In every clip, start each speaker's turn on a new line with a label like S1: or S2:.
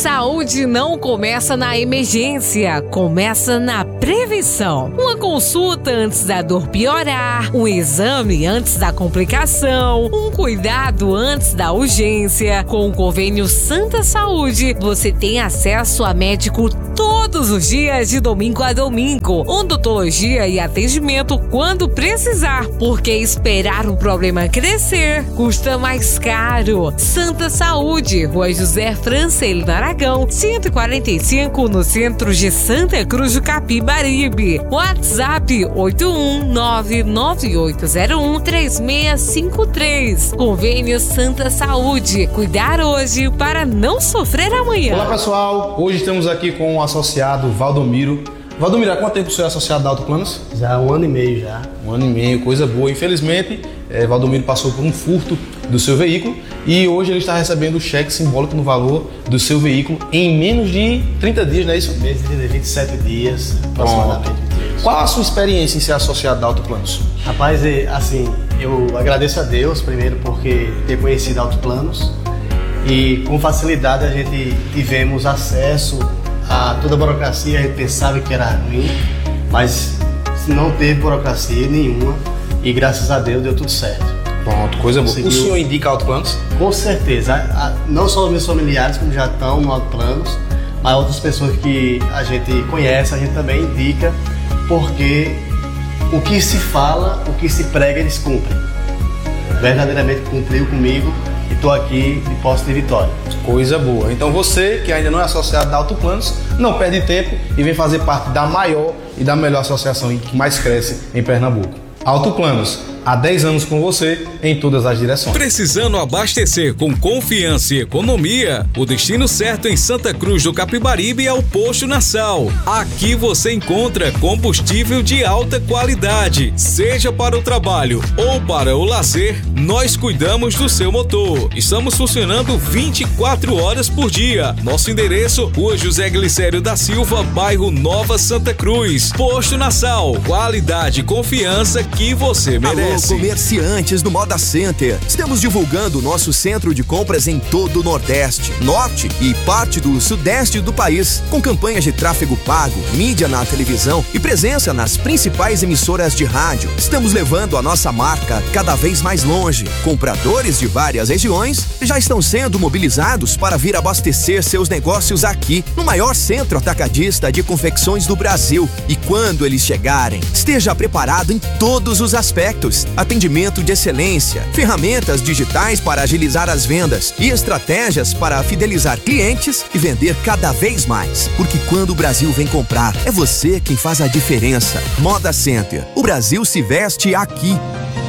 S1: Saúde não começa na emergência, começa na prevenção. Uma consulta antes da dor piorar, um exame antes da complicação, um cuidado antes da urgência. Com o convênio Santa Saúde, você tem acesso a médico todos os dias de domingo a domingo, odontologia e atendimento quando precisar, porque esperar o problema crescer custa mais caro. Santa Saúde, Rua José Francelino Aragão, 145, no centro de Santa Cruz do Capibaribe. WhatsApp 81998013653. Convênio Santa Saúde. Cuidar hoje para não sofrer amanhã.
S2: Olá pessoal, hoje estamos aqui com o associado Valdomiro. Valdomiro, há quanto tempo você é associado da Autoplanos?
S3: Já 1 ano e meio já.
S2: 1 ano e meio, coisa boa. Infelizmente, Valdomiro passou por um furto do seu veículo e hoje ele está recebendo o cheque simbólico no valor do seu veículo em menos de 30 dias, não é isso?
S3: Menos de 27 dias, aproximadamente.
S2: Qual a sua experiência em ser associado da Autoplanos?
S3: Rapaz, assim, eu agradeço a Deus primeiro porque ter conhecido a Autoplanos e com facilidade a gente tivemos acesso a toda a burocracia. A gente pensava que era ruim, mas não teve burocracia nenhuma e graças a Deus deu tudo certo.
S2: Pronto, coisa boa. O senhor indica Autoplanos?
S3: Com certeza, não só os meus familiares como já estão no Autoplanos, mas outras pessoas que a gente conhece, a gente também indica, porque o que se fala, o que se prega, eles cumprem. Verdadeiramente cumpriu comigo e estou aqui de posse de vitória.
S2: Coisa boa. Então você que ainda não é associado da Autoplanos, não perde tempo e vem fazer parte da maior e da melhor associação que mais cresce em Pernambuco. Autoplanos, há 10 anos com você em todas as direções.
S4: Precisando abastecer com confiança e economia? O destino certo em Santa Cruz do Capibaribe é o Posto Nassau. Aqui você encontra combustível de alta qualidade. Seja para o trabalho ou para o lazer, nós cuidamos do seu motor. Estamos funcionando 24 horas por dia. Nosso endereço, Rua José Glicério da Silva, bairro Nova Santa Cruz. Posto Nassau, qualidade e confiança que você merece.
S5: Alô, comerciantes do Moda Center. Estamos divulgando o nosso centro de compras em todo o Nordeste, Norte e parte do Sudeste do país, com campanhas de tráfego pago, mídia na televisão e presença nas principais emissoras de rádio. Estamos levando a nossa marca cada vez mais longe. Compradores de várias regiões já estão sendo mobilizados para vir abastecer seus negócios aqui, no maior centro atacadista de confecções do Brasil. E quando eles chegarem, esteja preparado em todos os aspectos: atendimento de excelência, ferramentas digitais para agilizar as vendas e estratégias para fidelizar clientes e vender cada vez mais. Porque quando o Brasil vem comprar, é você quem faz a diferença. Moda Center, o Brasil se veste aqui.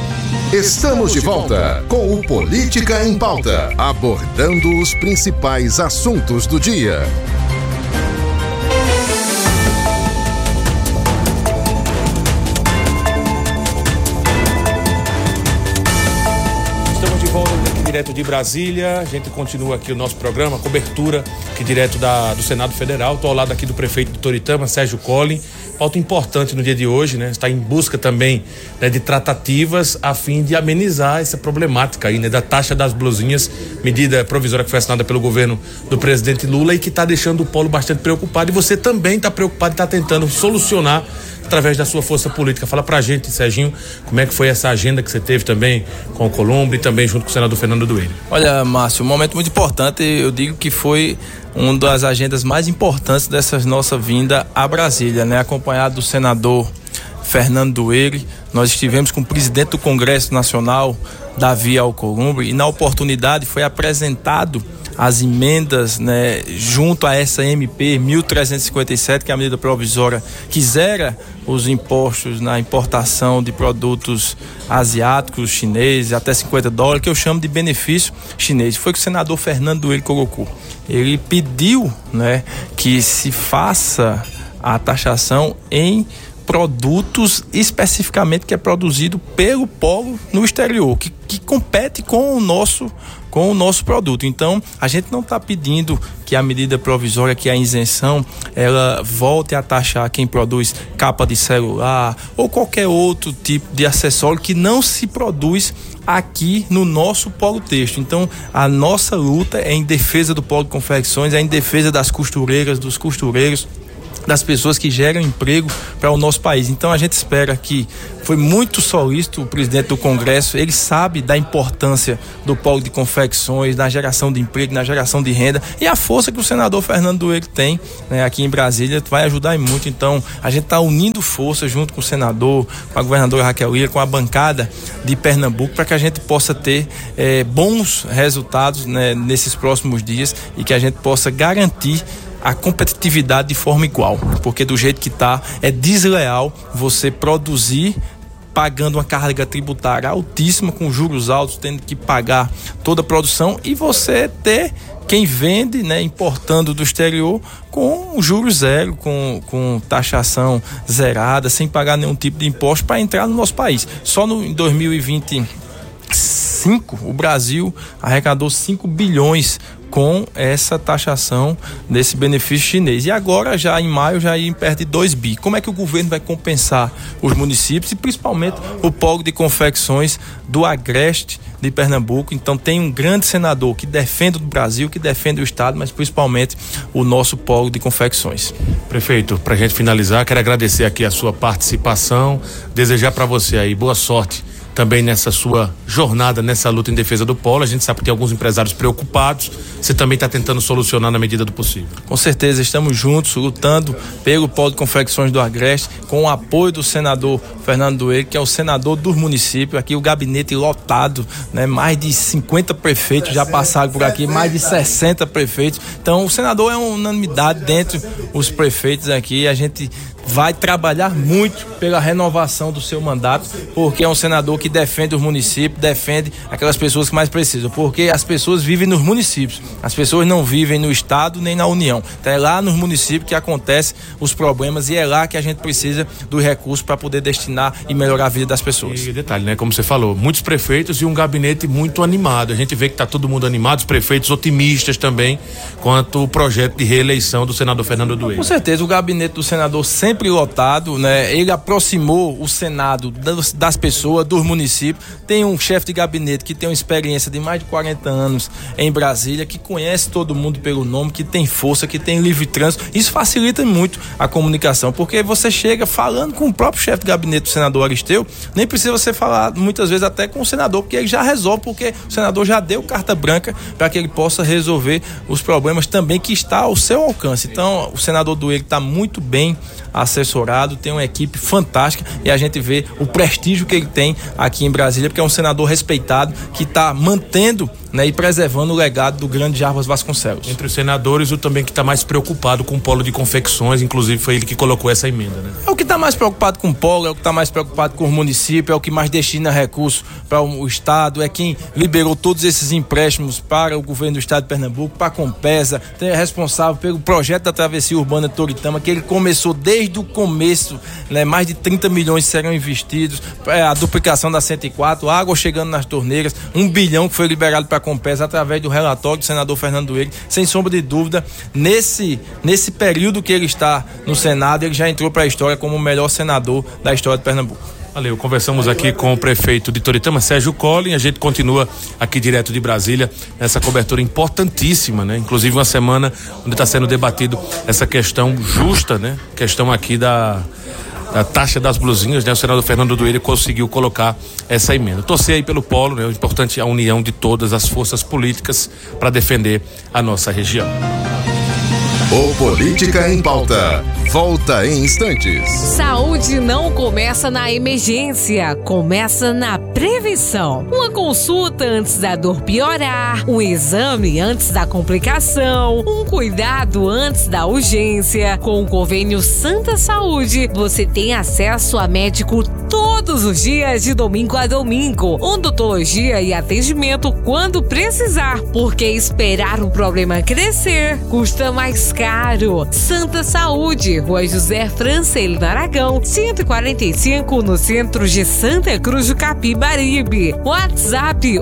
S6: Estamos de volta com o Política em Pauta, abordando os principais assuntos do dia.
S7: Direto de Brasília, a gente continua aqui o nosso programa, cobertura aqui direto do Senado Federal. Estou ao lado aqui do prefeito de Toritama, Sérgio Colli. Pauta importante no dia de hoje, né? Está em busca também, né, de tratativas a fim de amenizar essa problemática aí, né, da taxa das blusinhas, medida provisória que foi assinada pelo governo do presidente Lula e que está deixando o polo bastante preocupado. E você também está preocupado e está tentando solucionar através da sua força política. Fala pra gente, Serginho, como é que foi essa agenda que você teve também com o Columbre e também junto com o senador Fernando Dueire.
S8: Olha, Márcio, um momento muito importante. Eu digo que foi uma das agendas mais importantes dessa nossa vinda a Brasília, né? Acompanhado do senador Fernando Dueire, nós estivemos com o presidente do Congresso Nacional, Davi Alcolumbre, e na oportunidade foi apresentado as emendas, né, junto a essa MP 1357, que é a medida provisória que zera os impostos na importação de produtos asiáticos, chineses, até $50, que eu chamo de benefício chinês. Foi o que o senador Fernando Dueire colocou. Ele pediu, né, que se faça a taxação em produtos especificamente que é produzido pelo polo no exterior, que compete com o nosso com o nosso produto. Então, a gente não está pedindo que a medida provisória, que a isenção, ela volte a taxar quem produz capa de celular ou qualquer outro tipo de acessório que não se produz aqui no nosso polo têxtil. Então, a nossa luta é em defesa do polo de confecções, é em defesa das costureiras, dos costureiros, das pessoas que geram emprego para o nosso país. Então a gente espera que foi muito solícito o presidente do Congresso, ele sabe da importância do polo de confecções, na geração de emprego, na geração de renda, e a força que o senador Fernando Dueire tem, né, aqui em Brasília vai ajudar muito. Então a gente está unindo forças junto com o senador, com a governadora Raquel Lira, com a bancada de Pernambuco, para que a gente possa ter bons resultados, né, nesses próximos dias, e que a gente possa garantir a competitividade de forma igual, porque do jeito que está, é desleal você produzir pagando uma carga tributária altíssima, com juros altos, tendo que pagar toda a produção, e você ter quem vende, né, importando do exterior com juros zero, com taxação zerada, sem pagar nenhum tipo de imposto para entrar no nosso país. Só em 2025 o Brasil arrecadou 5 bilhões com essa taxação desse benefício chinês. E agora, já em maio, já ia perto de 2 bi. Como é que o governo vai compensar os municípios e principalmente o polo de confecções do Agreste de Pernambuco? Então tem um grande senador que defende o Brasil, que defende o Estado, mas principalmente o nosso polo de confecções.
S7: Prefeito, para a gente finalizar, quero agradecer aqui a sua participação, desejar para você aí boa sorte também nessa sua jornada, nessa luta em defesa do polo. A gente sabe que tem alguns empresários preocupados, você também está tentando solucionar na medida do possível.
S8: Com certeza, estamos juntos, lutando pelo polo de confecções do Agreste, com o apoio do senador Fernando Dueire, que é o senador dos municípios, aqui o gabinete lotado, né? Mais de 50 prefeitos já passaram por aqui, mais de 60 prefeitos. Então o senador é uma unanimidade dentre os prefeitos aqui. A gente vai trabalhar muito pela renovação do seu mandato, porque é um senador que defende os municípios, defende aquelas pessoas que mais precisam, porque as pessoas vivem nos municípios, as pessoas não vivem no Estado nem na União. Então é lá nos municípios que acontecem os problemas, e é lá que a gente precisa dos recursos para poder destinar e melhorar a vida das pessoas.
S7: E detalhe, né? Como você falou, muitos prefeitos e um gabinete muito animado. A gente vê que está todo mundo animado, os prefeitos otimistas também, quanto o projeto de reeleição do senador Fernando Dueire.
S8: Com certeza, o gabinete do senador sempre lotado, né? Ele aproximou o Senado das pessoas, dos municípios. Tem um chefe de gabinete que tem uma experiência de mais de 40 anos em Brasília, que conhece todo mundo pelo nome, que tem força, que tem livre trânsito. Isso facilita muito a comunicação, porque você chega falando com o próprio chefe de gabinete do senador Aristeu, nem precisa você falar muitas vezes até com o senador, porque ele já resolve, porque o senador já deu carta branca para que ele possa resolver os problemas também que está ao seu alcance. Então o senador Dueire está muito bem assessorado, tem uma equipe fantástica, e a gente vê o prestígio que ele tem aqui em Brasília, porque é um senador respeitado que está mantendo, né, e preservando o legado do grande Jarbas Vasconcelos.
S7: Entre os senadores, o também que está mais preocupado com o polo de confecções, inclusive foi ele que colocou essa emenda, né?
S8: É o que está mais preocupado com o polo, é o que está mais preocupado com o município, é o que mais destina recursos para o Estado, é quem liberou todos esses empréstimos para o governo do Estado de Pernambuco, para a Compesa, é responsável pelo projeto da travessia urbana de Toritama, que ele começou desde o começo, né? Mais de 30 milhões serão investidos, a duplicação da 104, água chegando nas torneiras, 1 bilhão que foi liberado para a Compesa através do relatório do senador Fernando Dueire. Sem sombra de dúvida, nesse período que ele está no Senado, ele já entrou para a história como o melhor senador da história de Pernambuco.
S7: Valeu, conversamos aqui com o prefeito de Toritama, Sérgio Collin. A gente continua aqui direto de Brasília nessa cobertura importantíssima, né? Inclusive uma semana onde está sendo debatido essa questão justa, né? Questão aqui da taxa das blusinhas, né? O senador Fernando Dueire conseguiu colocar essa emenda. Torcer aí pelo polo, né? O importante é a união de todas as forças políticas para defender a nossa região.
S6: O Política em Pauta volta em instantes.
S1: Saúde não começa na emergência, começa na prevenção. Uma consulta antes da dor piorar, um exame antes da complicação, um cuidado antes da urgência. Com o convênio Santa Saúde, você tem acesso a médico todos os dias, de domingo a domingo, odontologia e atendimento quando precisar, porque esperar o problema crescer custa mais caro. Santa Saúde, Rua José Francelino Aragão, 145, no centro de Santa Cruz do Capibaribe. WhatsApp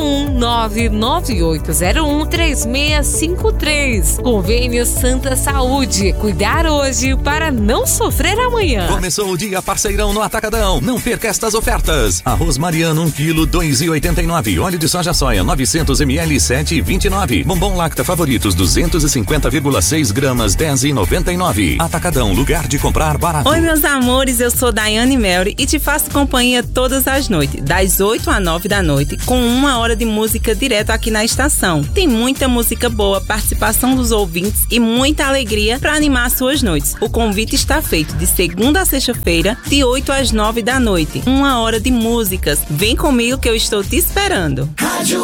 S1: 81998013653. Convênio Santa Saúde. Cuidar hoje para não sofrer amanhã.
S9: Começou o dia parceirão no Atacadão. Não perca estas ofertas. Arroz Mariano 1 kg 2,89. Óleo de soja soia 900 ml 7,29. Bombom Lacta Favoritos 250,6 gramas 10,99. Atacadão, lugar de comprar barato.
S10: Oi, meus amores, eu sou Daiane Melry e te faço companhia todas as noites, das 8 às 9 da noite, com 1 hora de música direto aqui na estação. Tem muita música boa, participação dos ouvintes e muita alegria para animar suas noites. O convite está feito de segunda a sexta-feira, de 8 às 9 da noite. 1 hora de músicas. Vem comigo que eu estou te esperando.